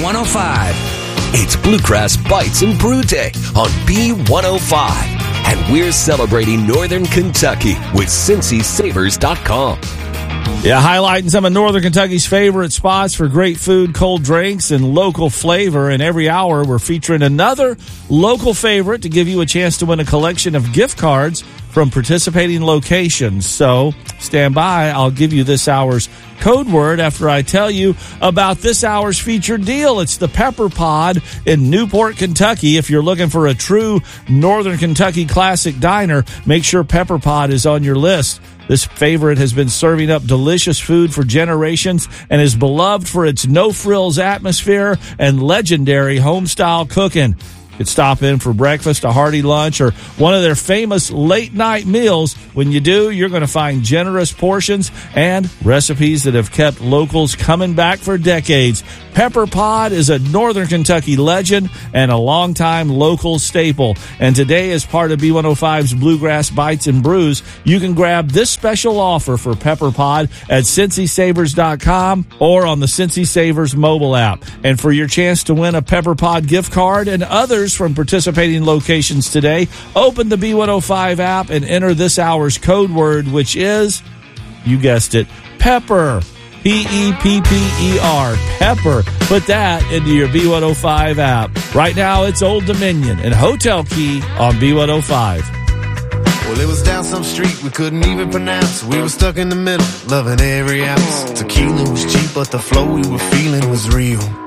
B105. It's Bluegrass Bites and Brew Day on B105. And we're celebrating Northern Kentucky with CincySavers.com. Yeah, highlighting some of Northern Kentucky's favorite spots for great food, cold drinks, and local flavor. And every hour, we're featuring another local favorite to give you a chance to win a collection of gift cards from participating locations. So stand by. I'll give you this hour's code word after I tell you about this hour's featured deal. It's the Pepper Pod in Newport, Kentucky. If you're looking for a true Northern Kentucky classic diner, make sure Pepper Pod is on your list. This favorite has been serving up delicious food for generations and is beloved for its no-frills atmosphere and legendary home-style cooking. You could stop in for breakfast, a hearty lunch, or one of their famous late-night meals. When you do, you're going to find generous portions and recipes that have kept locals coming back for decades. Pepper Pod is a Northern Kentucky legend and a longtime local staple. And today, as part of B105's Bluegrass Bites and Brews, you can grab this special offer for Pepper Pod at CincySavers.com or on the Cincy Savers mobile app. And for your chance to win a Pepper Pod gift card and others from participating locations today, open the B105 app and enter this hour's code word, which is, you guessed it, Pepper. P-E-P-P-E-R, Pepper. Put that into your B105 app. Right now, it's Old Dominion and Hotel Key on B105. Well, it was down some street we couldn't even pronounce. We were stuck in the middle, loving every ounce. Tequila was cheap, but the flow we were feeling was real.